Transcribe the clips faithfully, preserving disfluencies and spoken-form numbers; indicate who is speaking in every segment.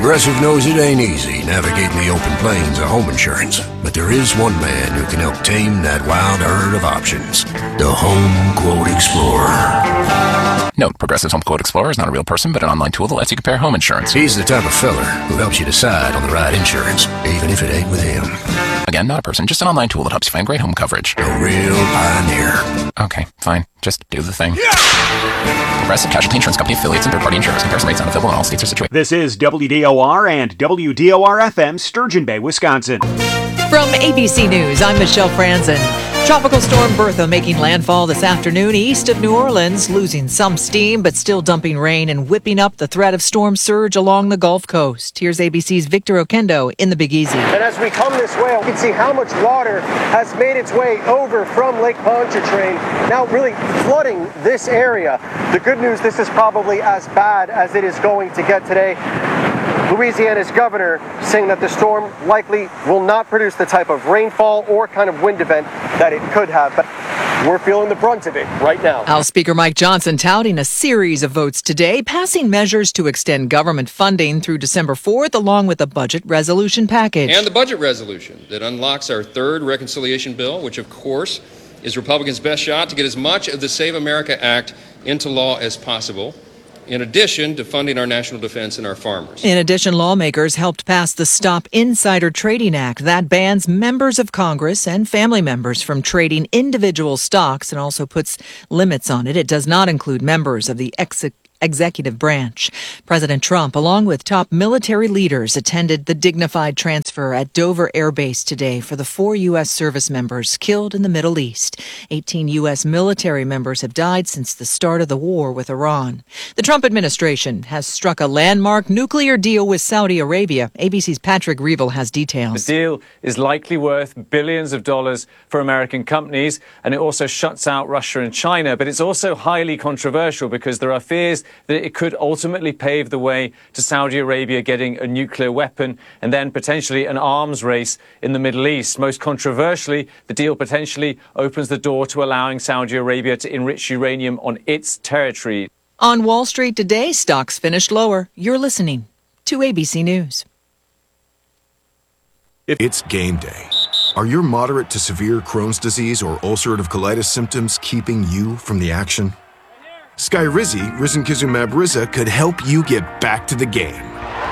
Speaker 1: Progressive knows it ain't easy navigating the open plains of home insurance, but there is one man who can help tame that wild herd of options. The Home Quote Explorer.
Speaker 2: Note, Progressive's Home Quote Explorer is not a real person, but an online tool that lets you compare home insurance.
Speaker 1: He's the type of feller who helps you decide on the right insurance, even if it ain't with him.
Speaker 2: Again, not a person, just an online tool that helps you find great home coverage.
Speaker 1: A real pioneer.
Speaker 2: Okay, fine. Just do the thing. Yeah! Progressive Casualty Insurance Company affiliates and third-party insurers. Comparison rates not available in all states or situations.
Speaker 3: This is W D O R and W D O R F M, Sturgeon Bay, Wisconsin.
Speaker 4: From A B C News, I'm Michelle Franzen. Tropical storm Bertha making landfall this afternoon east of New Orleans, losing some steam but still dumping rain and whipping up the threat of storm surge along the Gulf Coast. Here's A B C's Victor Okendo in the Big Easy.
Speaker 5: And as we come this way, we can see how much water has made its way over from Lake Pontchartrain, now really flooding this area. The good news, this is probably as bad as it is going to get today. Louisiana's governor saying that the storm likely will not produce the type of rainfall or kind of wind event that it could have, but we're feeling the brunt of it right now.
Speaker 4: House Speaker Mike Johnson touting a series of votes today, passing measures to extend government funding through December fourth, along with a budget resolution package.
Speaker 6: And the budget resolution that unlocks our third reconciliation bill, which of course is Republicans' best shot to get as much of the Save America Act into law as possible, in addition to funding our national defense and our farmers.
Speaker 4: In addition, lawmakers helped pass the Stop Insider Trading Act that bans members of Congress and family members from trading individual stocks and also puts limits on it. It does not include members of the ex- executive branch. President Trump, along with top military leaders, attended the dignified transfer at Dover Air Base today for the four U S service members killed in the Middle East. eighteen U S military members have died since the start of the war with Iran. The Trump administration has struck a landmark nuclear deal with Saudi Arabia. A B C's Patrick Reevell has details.
Speaker 7: The deal is likely worth billions of dollars for American companies, and it also shuts out Russia and China. But it's also highly controversial because there are fears that it could ultimately pave the way to Saudi Arabia getting a nuclear weapon and then potentially an arms race in the Middle East. Most controversially, the deal potentially opens the door to allowing Saudi Arabia to enrich uranium on its territory.
Speaker 4: On Wall Street today, stocks finished lower. You're listening to A B C News.
Speaker 8: It's game day. Are your moderate to severe Crohn's disease or ulcerative colitis symptoms keeping you from the action? Skyrizi, risankizumab Riza, could help you get back to the game.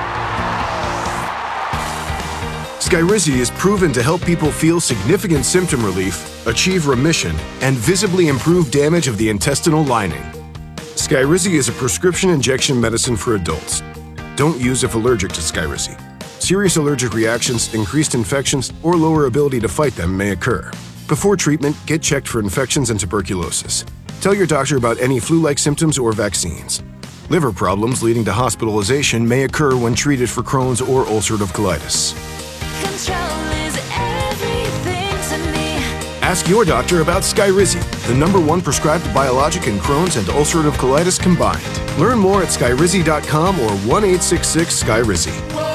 Speaker 8: Skyrizi is proven to help people feel significant symptom relief, achieve remission, and visibly improve damage of the intestinal lining. Skyrizi is a prescription injection medicine for adults. Don't use if allergic to Skyrizi. Serious allergic reactions, increased infections, or lower ability to fight them may occur. Before treatment, get checked for infections and tuberculosis. Tell your doctor about any flu-like symptoms or vaccines. Liver problems leading to hospitalization may occur when treated for Crohn's or ulcerative colitis.
Speaker 9: Control is everything to me.
Speaker 8: Ask your doctor about Skyrizi, the number one prescribed biologic in Crohn's and ulcerative colitis combined. Learn more at skyrizi dot com or one eight six six Skyrizi.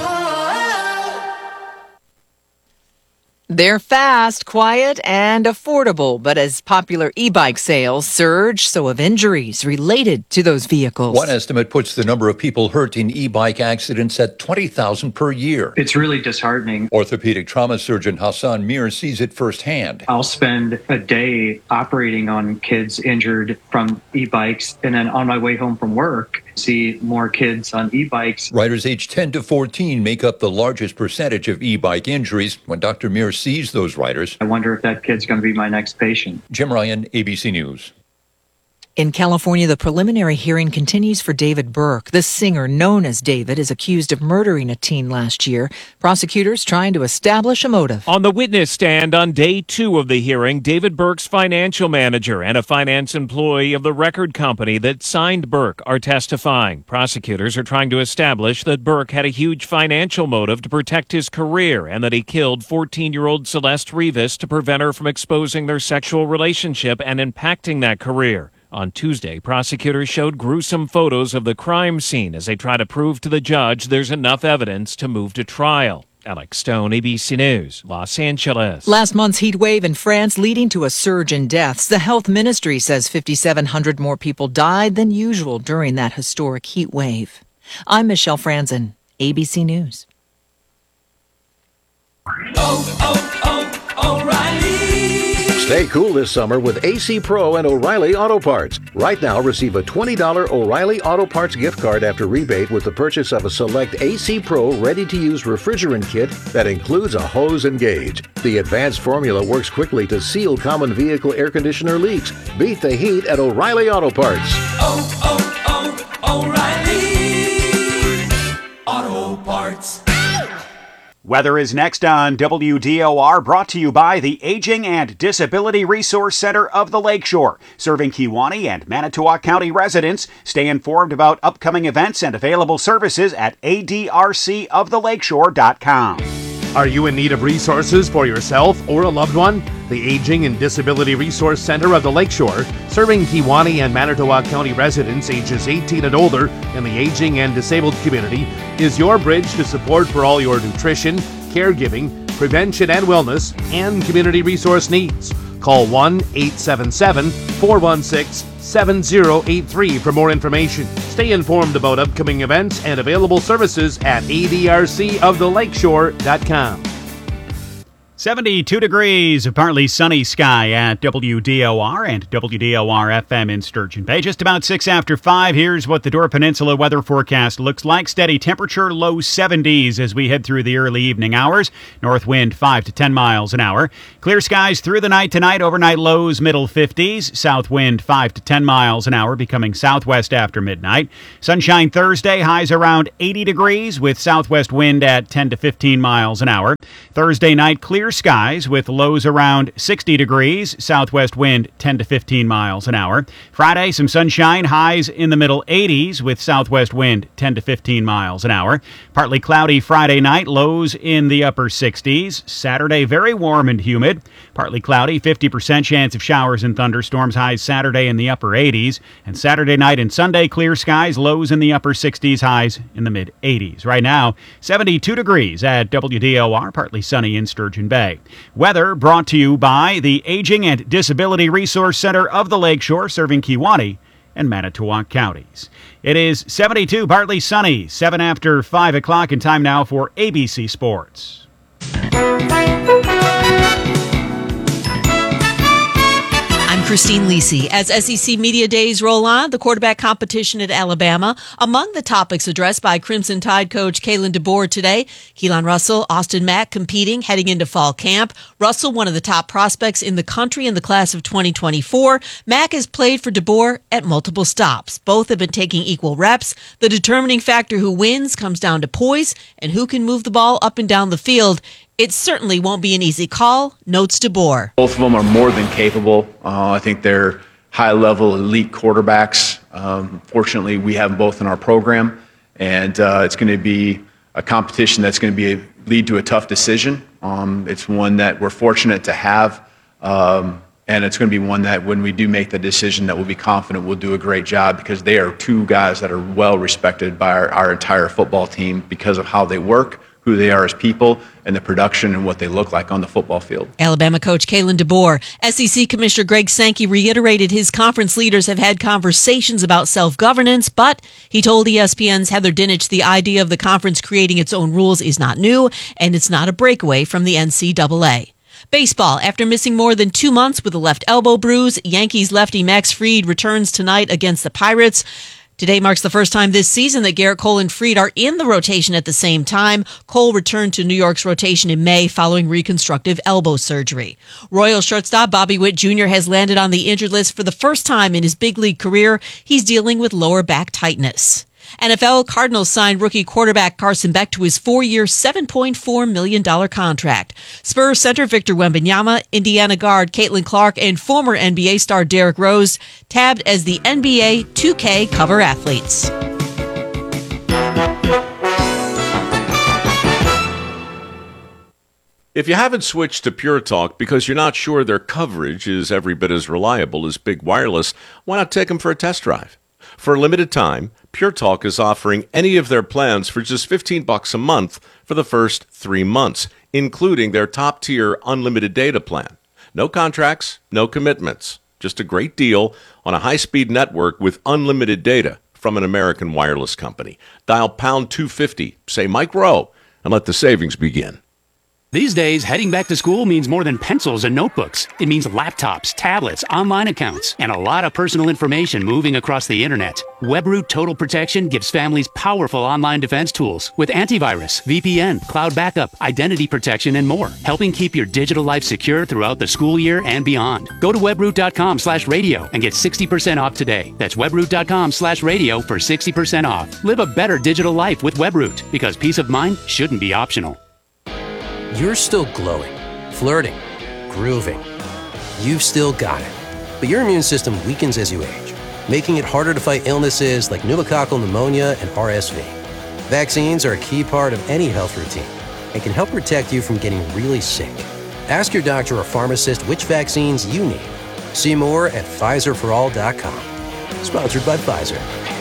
Speaker 4: They're fast, quiet, and affordable, but as popular e-bike sales surge, so have injuries related to those vehicles.
Speaker 10: One estimate puts the number of people hurt in e-bike accidents at twenty thousand per year.
Speaker 11: It's really disheartening.
Speaker 10: Orthopedic trauma surgeon Hassan Mir sees it firsthand.
Speaker 11: I'll spend a day operating on kids injured from e-bikes, and then on my way home from work, see more kids on e-bikes.
Speaker 10: Riders aged ten to fourteen make up the largest percentage of e-bike injuries. When Doctor Mir sees those riders,
Speaker 11: I wonder if that kid's going to be my next patient.
Speaker 10: Jim Ryan, A B C News.
Speaker 4: In California, the preliminary hearing continues for David Burke. The singer, known as David, is accused of murdering a teen last year. Prosecutors trying to establish a motive.
Speaker 12: On the witness stand on day two of the hearing, David Burke's financial manager and a finance employee of the record company that signed Burke are testifying. Prosecutors are trying to establish that Burke had a huge financial motive to protect his career and that he killed fourteen-year-old Celeste Rivas to prevent her from exposing their sexual relationship and impacting that career. On Tuesday, prosecutors showed gruesome photos of the crime scene as they try to prove to the judge there's enough evidence to move to trial. Alex Stone, A B C News, Los Angeles.
Speaker 4: Last month's heat wave in France leading to a surge in deaths. The health ministry says fifty-seven hundred more people died than usual during that historic heat wave. I'm Michelle Franzen, A B C News.
Speaker 13: Oh, oh, oh, O'Reilly.
Speaker 1: Stay cool this summer with A C Pro and O'Reilly Auto Parts. Right now, receive a twenty dollars O'Reilly Auto Parts gift card after rebate with the purchase of a select A C Pro ready-to-use refrigerant kit that includes a hose and gauge. The advanced formula works quickly to seal common vehicle air conditioner leaks. Beat the heat at O'Reilly Auto Parts.
Speaker 13: Oh, oh, oh, O'Reilly Auto Parts.
Speaker 3: Weather is next on W D O R, brought to you by the Aging and Disability Resource Center of the Lakeshore, serving Kewaunee and Manitowoc County residents. Stay informed about upcoming events and available services at A D R C of the lakeshore dot com.
Speaker 14: Are you in need of resources for yourself or a loved one? The Aging and Disability Resource Center of the Lakeshore, serving Kewaunee and Manitowoc County residents ages eighteen and older in the aging and disabled community, is your bridge to support for all your nutrition, caregiving, prevention and wellness, and community resource needs. Call one eight seven seven, four one six, seven zero eight three for more information. Stay informed about upcoming events and available services at A D R C of the lakeshore dot com.
Speaker 3: seventy-two degrees, a partly sunny sky at W D O R and W D O R F M in Sturgeon Bay. Just about six after five. Here's what the Door Peninsula weather forecast looks like. Steady temperature, low seventies as we head through the early evening hours. North wind five to ten miles an hour. Clear skies through the night tonight. Overnight lows, middle fifties. South wind five to ten miles an hour, becoming southwest after midnight. Sunshine Thursday, highs around eighty degrees with southwest wind at ten to fifteen miles an hour. Thursday night, clear skies with lows around sixty degrees, southwest wind ten to fifteen miles an hour. Friday, some sunshine, highs in the middle eighties with southwest wind ten to fifteen miles an hour. Partly cloudy Friday night, lows in the upper sixties. Saturday, very warm and humid. Partly cloudy, fifty percent chance of showers and thunderstorms, highs Saturday in the upper eighties. And Saturday night and Sunday, clear skies, lows in the upper sixties, highs in the mid eighties. Right now, seventy-two degrees at W D O R, partly sunny in Sturgeon Bay. Weather brought to you by the Aging and Disability Resource Center of the Lakeshore, serving Kewaunee and Manitowoc counties. It is seventy-two, partly sunny, seven after five o'clock, and time now for A B C Sports.
Speaker 15: Christine Lisi. As S E C Media Days roll on, the quarterback competition at Alabama, among the topics addressed by Crimson Tide coach Kalen DeBoer today, Keelan Russell, Austin Mack competing heading into fall camp. Russell, one of the top prospects in the country in the class of twenty twenty-four. Mack has played for DeBoer at multiple stops. Both have been taking equal reps. The determining factor who wins comes down to poise and who can move the ball up and down the field. It certainly won't be an easy call, notes DeBoer.
Speaker 16: Both of them are more than capable. Uh, I think they're high-level elite quarterbacks. Um, fortunately, we have them both in our program, and uh, it's going to be a competition that's going to be a, lead to a tough decision. Um, it's one that we're fortunate to have, um, and it's going to be one that when we do make the decision that we'll be confident we'll do a great job, because they are two guys that are well respected by our, our entire football team because of how they work, who they are as people, and the production and what they look like on the football field.
Speaker 15: Alabama coach Kalen DeBoer. S E C Commissioner Greg Sankey reiterated his conference leaders have had conversations about self-governance, but he told E S P N's Heather Dinich the idea of the conference creating its own rules is not new, and it's not a breakaway from the N C double A. Baseball. After missing more than two months with a left elbow bruise, Yankees lefty Max Fried returns tonight against the Pirates. Today marks the first time this season that Garrett Cole and Fried are in the rotation at the same time. Cole returned to New York's rotation in May following reconstructive elbow surgery. Royal shortstop Bobby Witt Junior has landed on the injured list for the first time in his big league career. He's dealing with lower back tightness. N F L Cardinals signed rookie quarterback Carson Beck to his four-year, seven point four million dollars contract. Spurs center Victor Wembanyama, Indiana guard Caitlin Clark, and former N B A star Derrick Rose tabbed as the N B A two K cover athletes.
Speaker 17: If you haven't switched to Pure Talk because you're not sure their coverage is every bit as reliable as Big Wireless, why not take them for a test drive? For a limited time, Pure Talk is offering any of their plans for just fifteen bucks a month for the first three months, including their top-tier unlimited data plan. No contracts, no commitments. Just a great deal on a high-speed network with unlimited data from an American wireless company. Dial pound two fifty, say Mike Rowe, and let the savings begin.
Speaker 18: These days, heading back to school means more than pencils and notebooks. It means laptops, tablets, online accounts, and a lot of personal information moving across the internet. WebRoot Total Protection gives families powerful online defense tools with antivirus, V P N, cloud backup, identity protection, and more, helping keep your digital life secure throughout the school year and beyond. Go to webroot.com slash radio and get sixty percent off today. That's webroot.com slash radio for sixty percent off. Live a better digital life with WebRoot, because peace of mind shouldn't be optional.
Speaker 19: You're still glowing, flirting, grooving. You've still got it. But your immune system weakens as you age, making it harder to fight illnesses like pneumococcal pneumonia and R S V. Vaccines are a key part of any health routine and can help protect you from getting really sick. Ask your doctor or pharmacist which vaccines you need. See more at Pfizer for all dot com. Sponsored by Pfizer.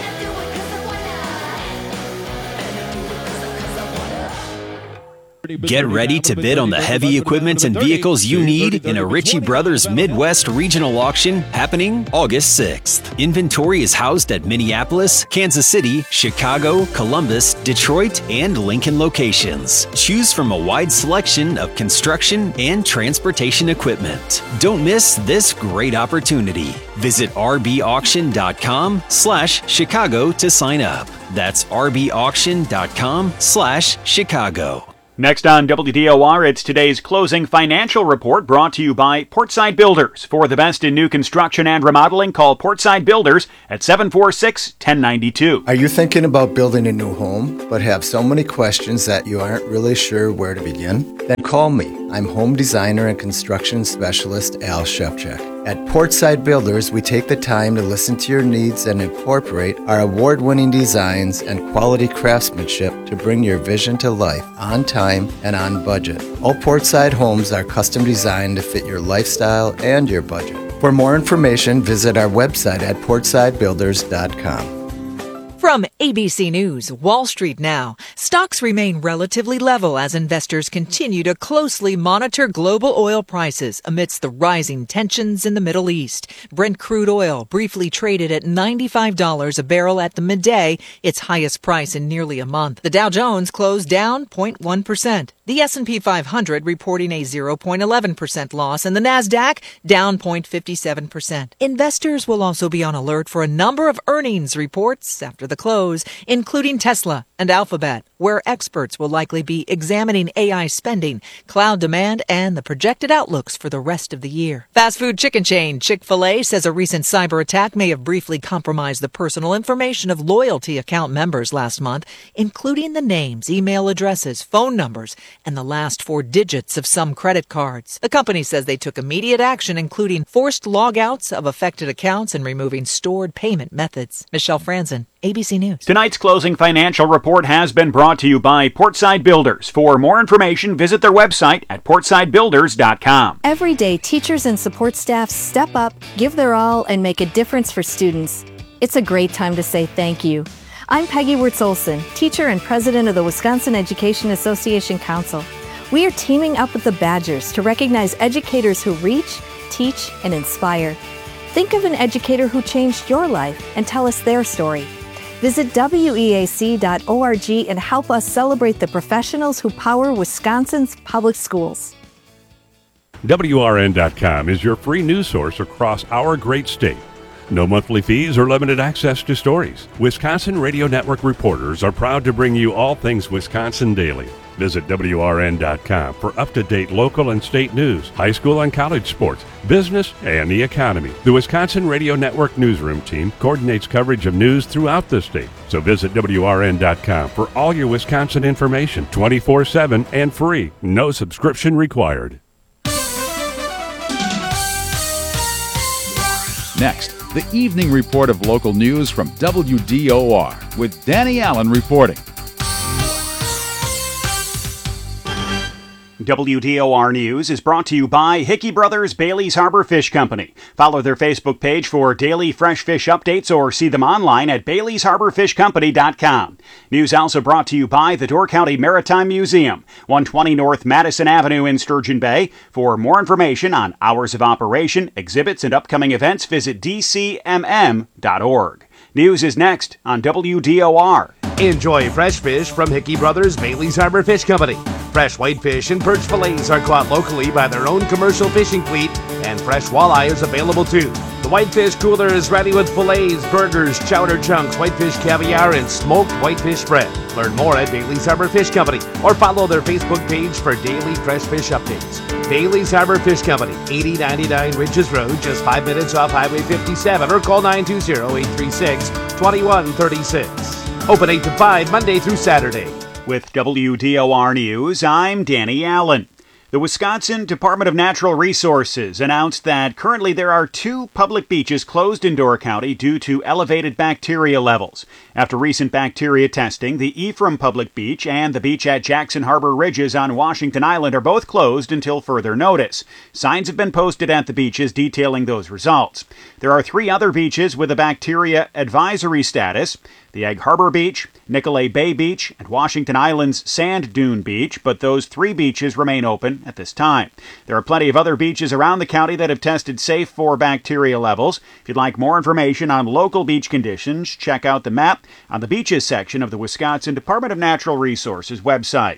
Speaker 20: Get ready to bid on the heavy equipment and vehicles you need in a Ritchie Brothers Midwest Regional Auction happening August sixth. Inventory is housed at Minneapolis, Kansas City, Chicago, Columbus, Detroit, and Lincoln locations. Choose from a wide selection of construction and transportation equipment. Don't miss this great opportunity. Visit rbauction.com slash Chicago to sign up. That's rbauction.com slash Chicago.
Speaker 3: Next on W D O R, it's today's closing financial report brought to you by Portside Builders. For the best in new construction and remodeling, call Portside Builders at seven four six, one zero nine two.
Speaker 21: Are you thinking about building a new home, but have so many questions that you aren't really sure where to begin? Then call me. I'm home designer and construction specialist Al Shevchuk. At Portside Builders, we take the time to listen to your needs and incorporate our award-winning designs and quality craftsmanship to bring your vision to life on time and on budget. All Portside homes are custom designed to fit your lifestyle and your budget. For more information, visit our website at portside builders dot com.
Speaker 4: From A B C News, Wall Street now. Stocks remain relatively level as investors continue to closely monitor global oil prices amidst the rising tensions in the Middle East. Brent crude oil briefly traded at ninety-five dollars a barrel at the midday, its highest price in nearly a month. The Dow Jones closed down zero point one percent. The S and P five hundred reporting a zero point one one percent loss, and the Nasdaq down zero point five seven percent. Investors will also be on alert for a number of earnings reports after the close, including Tesla and Alphabet, where experts will likely be examining A I spending, cloud demand, and the projected outlooks for the rest of the year. Fast food chicken chain Chick-fil-A says a recent cyber attack may have briefly compromised the personal information of loyalty account members last month, including the names, email addresses, phone numbers, and the last four digits of some credit cards. The company says they took immediate action, including forced logouts of affected accounts and removing stored payment methods. Michelle Franzen, A B C News.
Speaker 3: Tonight's closing financial report has been brought to you by Portside Builders. For more information, visit their website at portside builders dot com.
Speaker 22: Every day, teachers and support staff step up, give their all, and make a difference for students. It's a great time to say thank you. I'm Peggy Wirtz-Olson, teacher and president of the Wisconsin Education Association Council. We are teaming up with the Badgers to recognize educators who reach, teach, and inspire. Think of an educator who changed your life and tell us their story. Visit W E A C dot org and help us celebrate the professionals who power Wisconsin's public schools.
Speaker 23: W R N dot com is your free news source across our great state. No monthly fees or limited access to stories. Wisconsin Radio Network reporters are proud to bring you all things Wisconsin daily. Visit W R N dot com for up-to-date local and state news, high school and college sports, business, and the economy. The Wisconsin Radio Network newsroom team coordinates coverage of news throughout the state. So visit W R N dot com for all your Wisconsin information, twenty-four seven and free. No subscription required.
Speaker 24: Next, the evening report of local news from W D O R with Danny Allen reporting.
Speaker 3: W D O R News is brought to you by Hickey Brothers Bailey's Harbor Fish Company. Follow their Facebook page for daily fresh fish updates or see them online at baileys harbor fish company dot com. News also brought to you by the Door County Maritime Museum, one twenty North Madison Avenue in Sturgeon Bay. For more information on hours of operation, exhibits, and upcoming events, visit d c m m dot org. News is next on W D O R.
Speaker 14: Enjoy fresh fish from Hickey Brothers Bailey's Harbor Fish Company. Fresh whitefish and perch fillets are caught locally by their own commercial fishing fleet, and fresh walleye is available too. The Whitefish Cooler is ready with fillets, burgers, chowder chunks, whitefish caviar, and smoked whitefish spread. Learn more at Bailey's Harbor Fish Company or follow their Facebook page for daily fresh fish updates. Bailey's Harbor Fish Company, eighty ninety-nine Ridges Road, just five minutes off Highway fifty-seven, or call nine two zero, eight three six, two one three six. Open eight to five, Monday through Saturday.
Speaker 3: With W D O R News, I'm Danny Allen. The Wisconsin Department of Natural Resources announced that currently there are two public beaches closed in Door County due to elevated bacteria levels. After recent bacteria testing, the Ephraim Public Beach and the beach at Jackson Harbor Ridges on Washington Island are both closed until further notice. Signs have been posted at the beaches detailing those results. There are three other beaches with a bacteria advisory status: the Egg Harbor Beach, Nicolay Bay Beach, and Washington Island's Sand Dune Beach, but those three beaches remain open at this time. There are plenty of other beaches around the county that have tested safe for bacteria levels. If you'd like more information on local beach conditions, check out the map on the beaches section of the Wisconsin Department of Natural Resources website.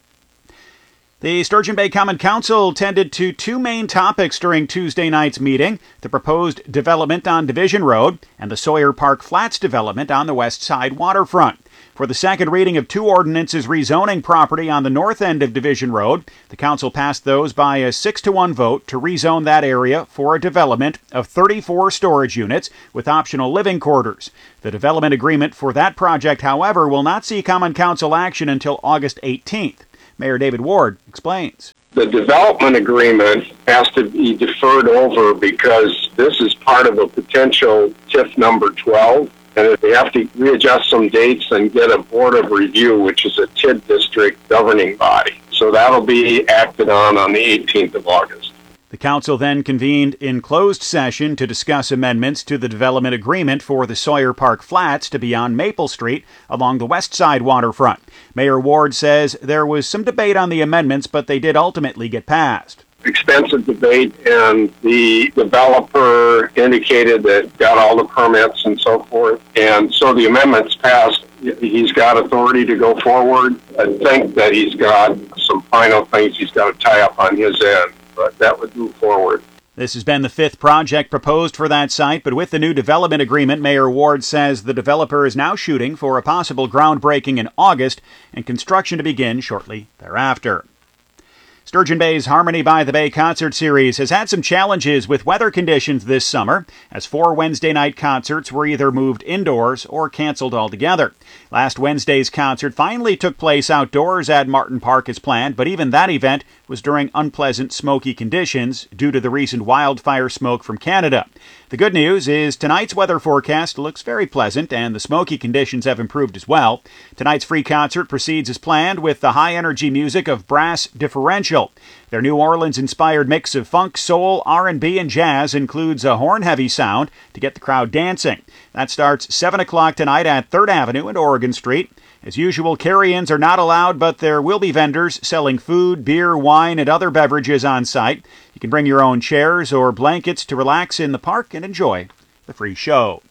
Speaker 3: The Sturgeon Bay Common Council tended to two main topics during Tuesday night's meeting: the proposed development on Division Road and the Sawyer Park Flats development on the west side waterfront. For the second reading of two ordinances rezoning property on the north end of Division Road, the council passed those by a six to one vote to rezone that area for a development of thirty-four storage units with optional living quarters. The development agreement for that project, however, will not see Common Council action until August eighteenth. Mayor David Ward explains.
Speaker 2: The development agreement has to be deferred over because this is part of a potential T I F number twelve, and they have to readjust some dates and get a board of review, which is a T I D district governing body. So that'll be acted on on the eighteenth of August.
Speaker 3: The council then convened in closed session to discuss amendments to the development agreement for the Sawyer Park Flats to be on Maple Street along the west side waterfront. Mayor Ward says there was some debate on the amendments, but they did ultimately get passed.
Speaker 2: Extensive debate, and the developer indicated that got all the permits and so forth, and so the amendments passed. He's got authority to go forward. I think that he's got some final things he's got to tie up on his end, but that would move forward.
Speaker 3: This has been the fifth project proposed for that site, but with the new development agreement, Mayor Ward says the developer is now shooting for a possible groundbreaking in August and construction to begin shortly thereafter. Sturgeon Bay's Harmony by the Bay concert series has had some challenges with weather conditions this summer, as four Wednesday night concerts were either moved indoors or canceled altogether. Last Wednesday's concert finally took place outdoors at Martin Park as planned, but even that event was during unpleasant smoky conditions due to the recent wildfire smoke from Canada. The good news is tonight's weather forecast looks very pleasant, and the smoky conditions have improved as well. Tonight's free concert proceeds as planned with the high-energy music of Brass Differential. Their New Orleans-inspired mix of funk, soul, R and B, and jazz includes a horn-heavy sound to get the crowd dancing. That starts seven o'clock tonight at third Avenue and Oregon Street. As usual, carry-ins are not allowed, but there will be vendors selling food, beer, wine, and other beverages on site. You can bring your own chairs or blankets to relax in the park and enjoy the free show.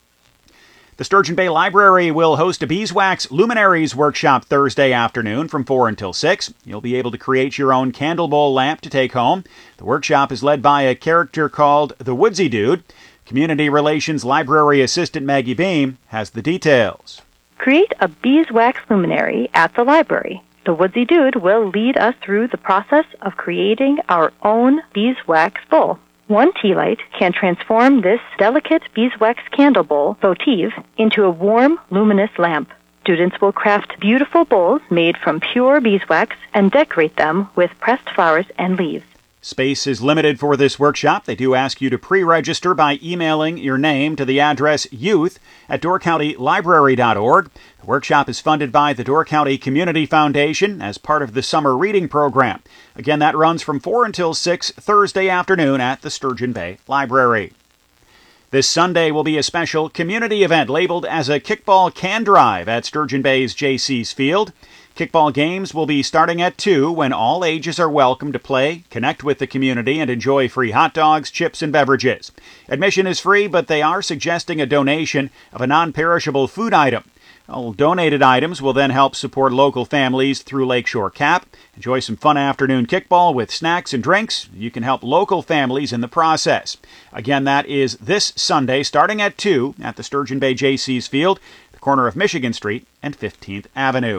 Speaker 3: The Sturgeon Bay Library will host a Beeswax Luminaries workshop Thursday afternoon from four until six. You'll be able to create your own candle bowl lamp to take home. The workshop is led by a character called the Woodsy Dude. Community Relations Library Assistant Maggie Beam has the details.
Speaker 5: Create a beeswax luminary at the library. The Woodsy Dude will lead us through the process of creating our own beeswax bowl. One tea light can transform this delicate beeswax candle bowl votive into a warm, luminous lamp. Students will craft beautiful bowls made from pure beeswax and decorate them with pressed flowers and leaves.
Speaker 3: Space is limited for this workshop. They do ask you to pre-register by emailing your name to the address youth at door county library dot org. The workshop is funded by the Door County Community Foundation as part of the summer reading program. Again, that runs from four until six Thursday afternoon at the Sturgeon Bay Library. This Sunday will be a special community event labeled as a Kickball Can Drive at Sturgeon Bay's J C's Field. Kickball games will be starting at two when all ages are welcome to play, connect with the community, and enjoy free hot dogs, chips, and beverages. Admission is free, but they are suggesting a donation of a non-perishable food item. All donated items will then help support local families through Lakeshore Cap. Enjoy some fun afternoon kickball with snacks and drinks. You can help local families in the process. Again, that is this Sunday starting at two at the Sturgeon Bay J C's Field, the corner of Michigan Street and fifteenth Avenue.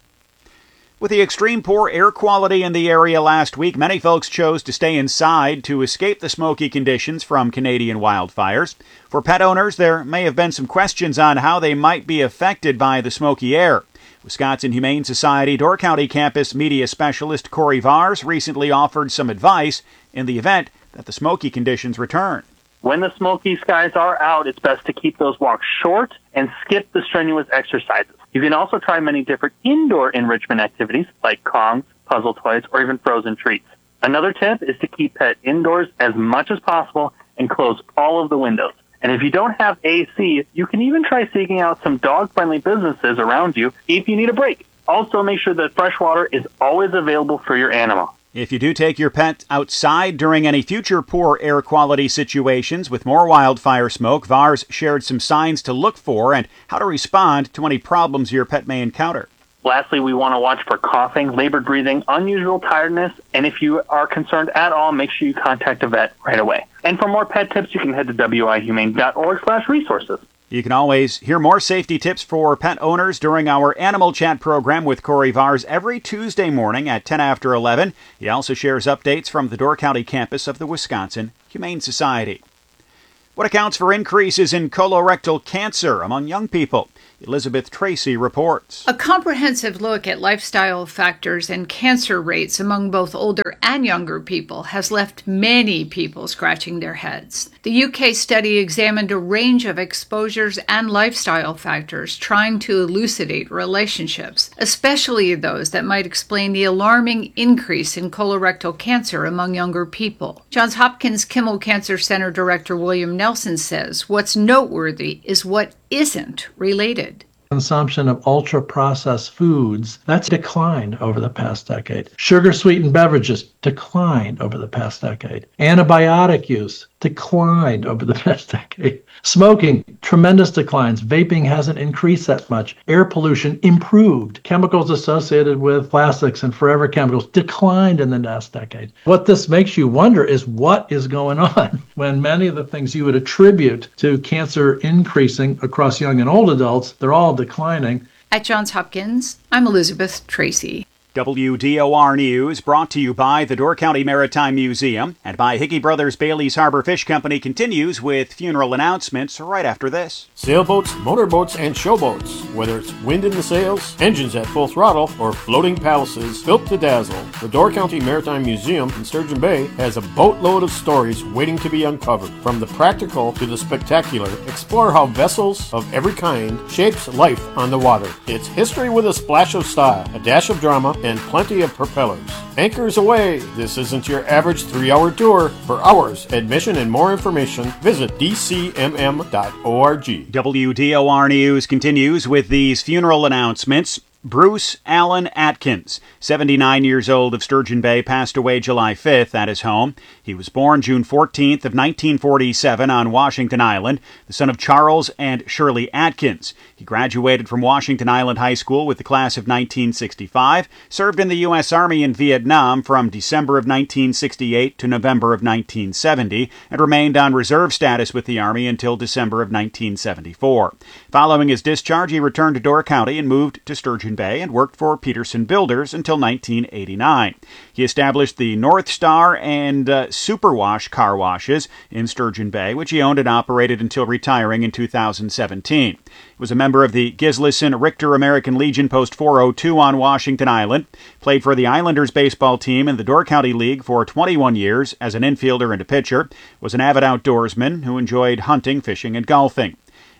Speaker 3: With the extreme poor air quality in the area last week, many folks chose to stay inside to escape the smoky conditions from Canadian wildfires. For pet owners, there may have been some questions on how they might be affected by the smoky air. Wisconsin Humane Society Door County Campus Media Specialist Corey Vars recently offered some advice in the event that the smoky conditions return.
Speaker 6: When the smoky skies are out, it's best to keep those walks short and skip the strenuous exercises. You can also try many different indoor enrichment activities like Kongs, puzzle toys, or even frozen treats. Another tip is to keep pet indoors as much as possible and close all of the windows. And if you don't have A C, you can even try seeking out some dog-friendly businesses around you if you need a break. Also, make sure that fresh water is always available for your animal.
Speaker 3: If you do take your pet outside during any future poor air quality situations with more wildfire smoke, Vars shared some signs to look for and how to respond to any problems your pet may encounter.
Speaker 6: Lastly, we want to watch for coughing, labored breathing, unusual tiredness, and if you are concerned at all, make sure you contact a vet right away. And for more pet tips, you can head to w i humane dot org slash resources.
Speaker 3: You can always hear more safety tips for pet owners during our Animal Chat program with Corey Vars every Tuesday morning at ten after eleven. He also shares updates from the Door County campus of the Wisconsin Humane Society. What accounts for increases in colorectal cancer among young people? Elizabeth Tracy reports.
Speaker 7: A comprehensive look at lifestyle factors and cancer rates among both older and younger people has left many people scratching their heads. The U K study examined a range of exposures and lifestyle factors, trying to elucidate relationships, especially those that might explain the alarming increase in colorectal cancer among younger people. Johns Hopkins Kimmel Cancer Center Director William Nelson says what's noteworthy is what isn't related.
Speaker 8: Consumption of ultra-processed foods, that's declined over the past decade. Sugar-sweetened beverages declined over the past decade. Antibiotic use declined over the past decade. Smoking, tremendous declines. Vaping hasn't increased that much. Air pollution improved. Chemicals associated with plastics and forever chemicals declined in the last decade. What this makes you wonder is what is going on when many of the things you would attribute to cancer increasing across young and old adults, they're all declining.
Speaker 7: At Johns Hopkins, I'm Elizabeth Tracy.
Speaker 3: W D O R News brought to you by the Door County Maritime Museum and by Hickey Brothers Bailey's Harbor Fish Company continues with funeral announcements right after this.
Speaker 9: Sailboats, motorboats, and showboats. Whether it's wind in the sails, engines at full throttle, or floating palaces built to dazzle, the Door County Maritime Museum in Sturgeon Bay has a boatload of stories waiting to be uncovered. From the practical to the spectacular, explore how vessels of every kind shapes life on the water. It's history with a splash of style, a dash of drama, and plenty of propellers. Anchors away! This isn't your average three-hour tour. For hours, admission, and more information, visit d c m m dot org.
Speaker 3: W D O R News continues with these funeral announcements. Bruce Allen Atkins, seventy-nine years old, of Sturgeon Bay, passed away July fifth at his home. He was born June fourteenth of nineteen forty-seven on Washington Island, the son of Charles and Shirley Atkins. He graduated from Washington Island High School with the class of nineteen sixty-five, served in the U S Army in Vietnam from December of nineteen sixty-eight to November of nineteen seventy, and remained on reserve status with the Army until December of nineteen seventy-four. Following his discharge, he returned to Door County and moved to Sturgeon Bay and worked for Peterson Builders until nineteen eighty-nine. He established the North Star and uh, Superwash car washes in Sturgeon Bay, which he owned and operated until retiring in two thousand seventeen. He was a member of the Gislason Richter American Legion Post four oh two on Washington Island, played for the Islanders baseball team in the Door County League for twenty-one years as an infielder and a pitcher, was an avid outdoorsman who enjoyed hunting, fishing, and golfing.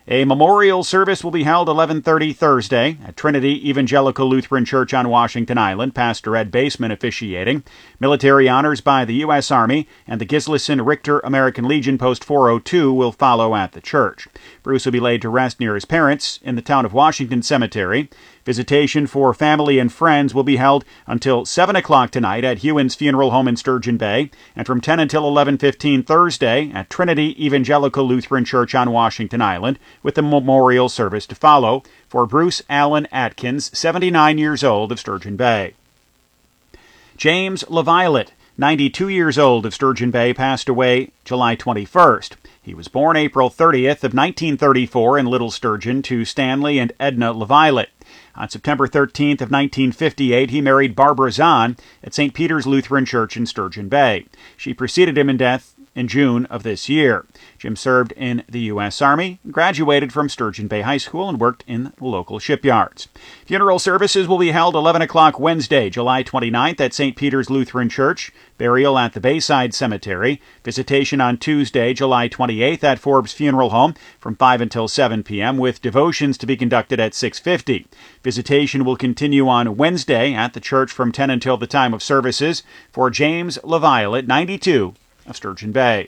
Speaker 3: A memorial service will be held eleven thirty Thursday at Trinity Evangelical Lutheran Church on Washington Island, Pastor Ed Baseman officiating. Military honors by the U S Army and the Gislason Richter American Legion Post four oh two will follow at the church. Bruce will be laid to rest near his parents in the town of Washington Cemetery. Visitation for family and friends will be held until seven o'clock tonight at Hewins Funeral Home in Sturgeon Bay, and from ten until eleven fifteen Thursday at Trinity Evangelical Lutheran Church on Washington Island, with the memorial service to follow for Bruce Allen Atkins, seventy-nine years old, of Sturgeon Bay. James LaViolette, ninety-two years old, of Sturgeon Bay, passed away July twenty-first. He was born April thirtieth of nineteen thirty-four in Little Sturgeon to Stanley and Edna LaViolette. On September thirteenth of nineteen fifty-eight, he married Barbara Zahn at Saint Peter's Lutheran Church in Sturgeon Bay. She preceded him in death in June of this year. Jim served in the U S Army, graduated from Sturgeon Bay High School, and worked in local shipyards. Funeral services will be held eleven o'clock Wednesday, July twenty-ninth at Saint Peter's Lutheran Church, burial at the Bayside Cemetery, visitation on Tuesday, July twenty-eighth at Forbes Funeral Home from five until seven p.m. with devotions to be conducted at six fifty. Visitation will continue on Wednesday at the church from ten until the time of services for James LaViolette, ninety-two, of Sturgeon Bay.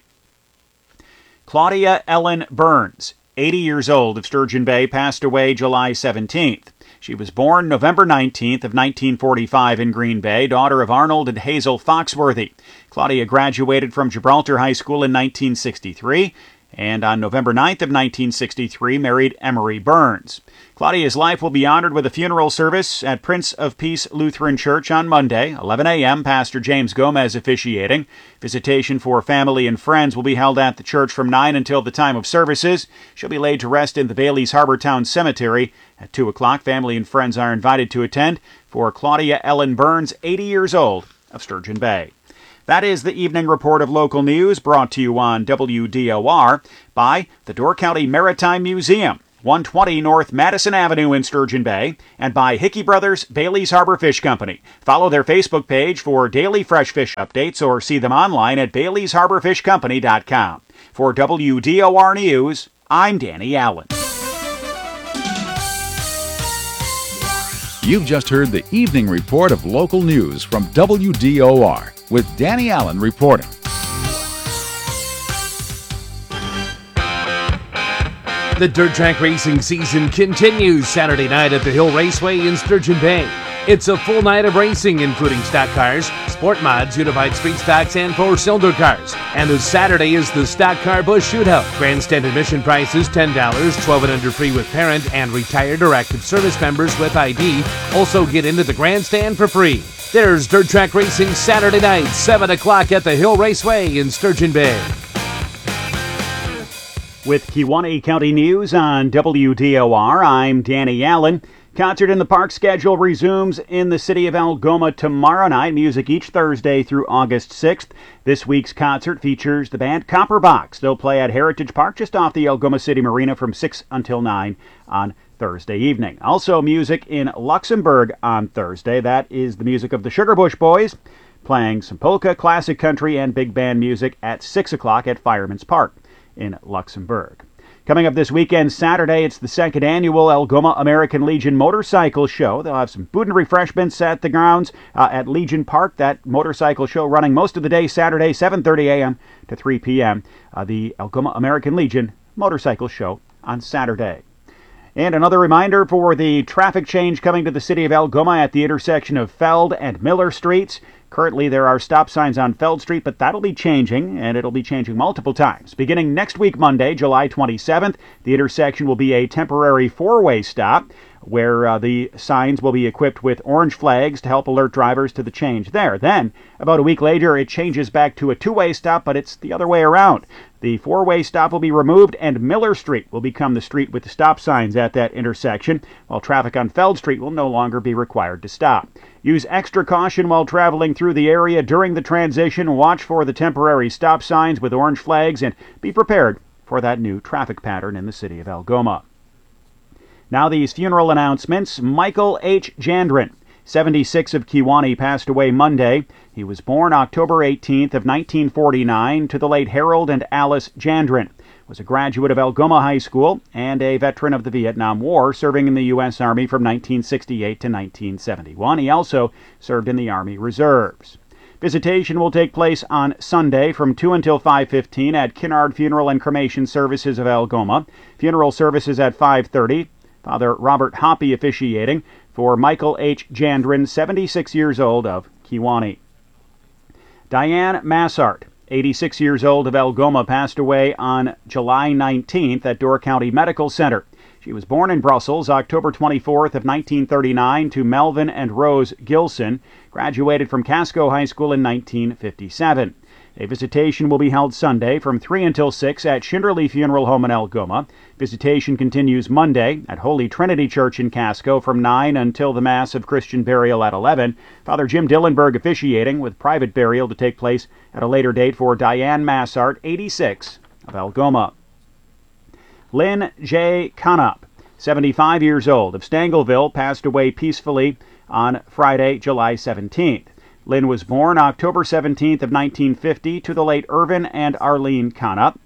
Speaker 3: Claudia Ellen Burns, eighty years old, of Sturgeon Bay, passed away July seventeenth. She was born November nineteenth of nineteen forty-five in Green Bay, daughter of Arnold and Hazel Foxworthy. Claudia graduated from Gibraltar High School in nineteen sixty-three, and on November ninth of nineteen sixty-three married Emery Burns. Claudia's life will be honored with a funeral service at Prince of Peace Lutheran Church on Monday, eleven a.m., Pastor James Gomez officiating. Visitation for family and friends will be held at the church from nine until the time of services. She'll be laid to rest in the Bailey's Harbortown Cemetery. At two o'clock, family and friends are invited to attend for Claudia Ellen Burns, eighty years old, of Sturgeon Bay. That is the evening report of local news brought to you on W D O R by the Door County Maritime Museum, one twenty North Madison Avenue in Sturgeon Bay, and by Hickey Brothers Bailey's Harbor Fish Company. Follow their Facebook page for daily fresh fish updates or see them online at baileys harbor fish company dot com. For W D O R News, I'm Danny Allen.
Speaker 24: You've just heard the evening report of local news from W D O R with Danny Allen reporting.
Speaker 14: The dirt track racing season continues Saturday night at the Hill Raceway in Sturgeon Bay. It's a full night of racing, including stock cars, sport mods, unified street stocks, and four-cylinder cars. And this Saturday is the Stock Car Bush Shootout. Grandstand admission price is ten dollars, twelve and under free with parent, and retired or active service members with I D also get into the grandstand for free. There's dirt track racing Saturday night, seven o'clock at the Hill Raceway in Sturgeon Bay.
Speaker 3: With Kewaunee County News on W D O R, I'm Danny Allen. Concert in the Park schedule resumes in the city of Algoma tomorrow night. Music each Thursday through August sixth. This week's concert features the band Copper Box. They'll play at Heritage Park just off the Algoma City Marina from six until nine on Thursday evening. Also music in Luxembourg on Thursday. That is the music of the Sugarbush Boys, playing some polka, classic country, and big band music at six o'clock at Fireman's Park in Luxembourg. Coming up this weekend, Saturday, it's the second annual Algoma American Legion Motorcycle Show. They'll have some food and refreshments at the grounds uh, at Legion Park. That motorcycle show running most of the day Saturday, seven thirty a.m. to three p.m. Uh, the Algoma American Legion Motorcycle Show on Saturday. And another reminder for the traffic change coming to the city of Algoma at the intersection of Feld and Miller Streets. Currently, there are stop signs on Feld Street, but that'll be changing, and it'll be changing multiple times. Beginning next week, Monday, July twenty-seventh, the intersection will be a temporary four-way stop where uh, the signs will be equipped with orange flags to help alert drivers to the change there. Then, about a week later, it changes back to a two-way stop, but it's the other way around. The four-way stop will be removed, and Miller Street will become the street with the stop signs at that intersection, while traffic on Feld Street will no longer be required to stop. Use extra caution while traveling through the area during the transition. Watch for the temporary stop signs with orange flags, and be prepared for that new traffic pattern in the city of Algoma. Now these funeral announcements. Michael H. Jandrin, seventy-six, of Kewaunee, passed away Monday. He was born October eighteenth of nineteen forty-nine to the late Harold and Alice Jandrin. was a graduate of Algoma High School and a veteran of the Vietnam War, serving in the U S Army from nineteen sixty-eight to nineteen seventy-one. He also served in the Army Reserves. Visitation will take place on Sunday from two until five fifteen at Kinnard Funeral and Cremation Services of Algoma. Funeral services at five thirty. Father Robert Hoppy officiating for Michael H. Jandrin, seventy-six years old, of Kewanee. Diane Massart, eighty-six years old, of Algoma, passed away on July nineteenth at Door County Medical Center. She was born in Brussels October twenty-fourth of nineteen thirty-nine to Melvin and Rose Gilson, graduated from Casco High School in nineteen fifty-seven. A visitation will be held Sunday from three until six at Shinderly Funeral Home in Algoma. Visitation continues Monday at Holy Trinity Church in Casco from nine until the Mass of Christian Burial at eleven. Father Jim Dillenberg officiating, with private burial to take place at a later date for Diane Massart, eighty-six, of Algoma. Lynn J. Canup, seventy-five years old, of Stangleville, passed away peacefully on Friday, July seventeenth. Lynn was born October seventeenth of nineteen fifty to the late Irvin and Arlene Canup.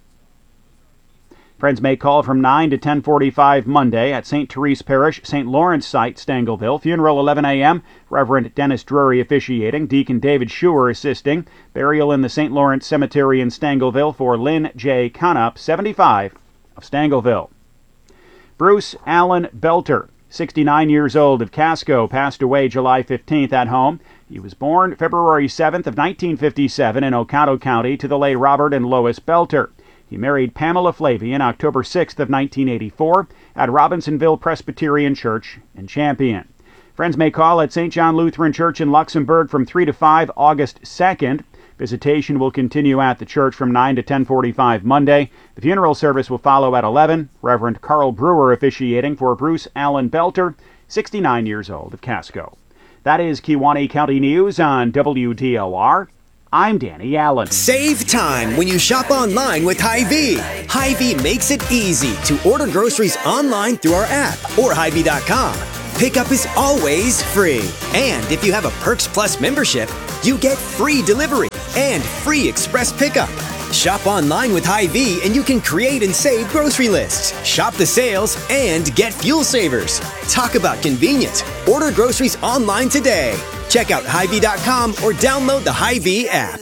Speaker 3: Friends may call from nine to ten forty-five Monday at Saint Therese Parish, Saint Lawrence site, Stangleville. Funeral eleven a.m. Reverend Dennis Drury officiating. Deacon David Schuer assisting. Burial in the Saint Lawrence Cemetery in Stangleville for Lynn J. Canup, seventy-five, of Stangleville. Bruce Allen Belter, sixty-nine years old, of Casco, passed away July fifteenth at home. He was born February seventh of nineteen fifty-seven in Oconto County to the late Robert and Lois Belter. He married Pamela Flavian October sixth of nineteen eighty-four at Robinsonville Presbyterian Church in Champion. Friends may call at Saint John Lutheran Church in Luxembourg from three to five August second. Visitation will continue at the church from nine to ten forty-five Monday. The funeral service will follow at eleven. Reverend Carl Brewer officiating for Bruce Allen Belter, sixty-nine years old, of Casco. That is Kewanee County News on W D O R. I'm Danny Allen.
Speaker 1: Save time when you shop online with Hy-Vee. Hy-Vee makes it easy to order groceries online through our app or Hy Vee dot com. Pickup is always free. And if you have a Perks Plus membership, you get free delivery and free express pickup. Shop online with Hy-Vee and you can create and save grocery lists, shop the sales, and get fuel savers. Talk about convenient. Order groceries online today. Check out Hy Vee dot com or download the Hy-Vee app.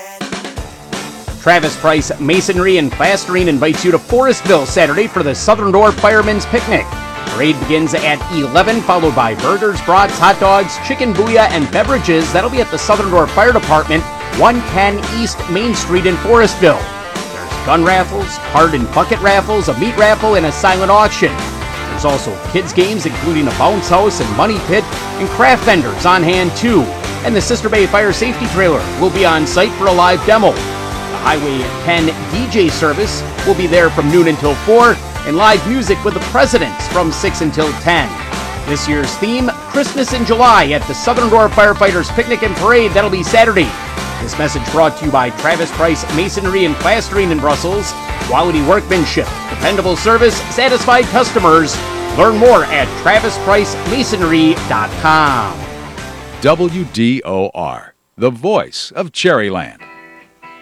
Speaker 10: Travis Price Masonry and Plastering invites you to Forestville Saturday for the Southern Door Firemen's Picnic. Parade begins at eleven, followed by burgers, brats, hot dogs, chicken booyah, and beverages. That'll be at the Southern Door Fire Department, one ten East Main Street in Forestville. There's gun raffles, hard and bucket raffles, a meat raffle, and a silent auction. There's also kids' games, including a bounce house and money pit, and craft vendors on hand too. And the Sister Bay Fire Safety Trailer will be on site for a live demo. The Highway ten D J service will be there from noon until four, and live music with the Presidents from six until ten. This year's theme, Christmas in July at the Southern Door Firefighters Picnic and Parade. That'll be Saturday. This message brought to you by Travis Price Masonry and Plastering in Brussels. Quality workmanship, dependable service, satisfied customers. Learn more at Travis Price Masonry dot com.
Speaker 24: W D O R, the voice of Cherryland.